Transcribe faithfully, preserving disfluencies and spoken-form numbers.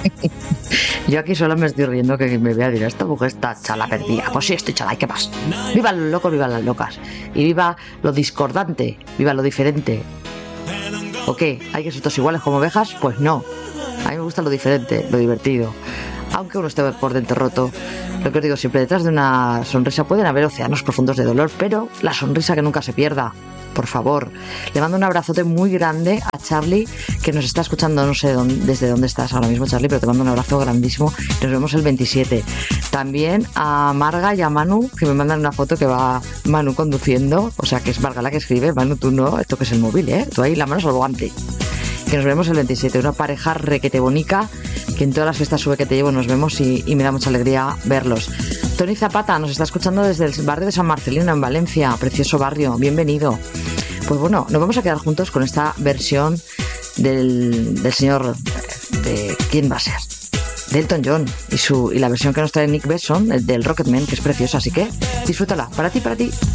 Yo aquí solo me estoy riendo que me vea dirá, esta mujer está chala perdida. Pues sí, estoy chala, ¿y qué pasa? Viva los locos, viva las locas. Y viva lo discordante, viva lo diferente. ¿O qué? ¿Hay que ser todos iguales como ovejas? Pues no. A mí me gusta lo diferente, lo divertido. Aunque uno esté por dentro roto. Lo que os digo siempre, detrás de una sonrisa pueden haber océanos profundos de dolor, pero la sonrisa que nunca se pierda. Por favor. Le mando un abrazote muy grande a Charlie, que nos está escuchando, no sé dónde, desde dónde estás ahora mismo, Charlie, pero te mando un abrazo grandísimo. Nos vemos el veintisiete. También a Marga y a Manu, que me mandan una foto que va Manu conduciendo, o sea que es Marga la que escribe. Manu, tú no, esto que es el móvil, ¿eh? Tú ahí la mano al volante. Que nos vemos el veintisiete. Una pareja requete bonica, que en todas las fiestas sube que te llevo nos vemos y, y me da mucha alegría verlos. Tony Zapata nos está escuchando desde el barrio de San Marcelino, en Valencia. Precioso barrio, bienvenido. Pues bueno, nos vamos a quedar juntos con esta versión del, del señor... de ¿quién va a ser? De Elton John y, su, y la versión que nos trae Nick Besson, el del Rocketman, que es preciosa, así que disfrútala. Para ti, para ti.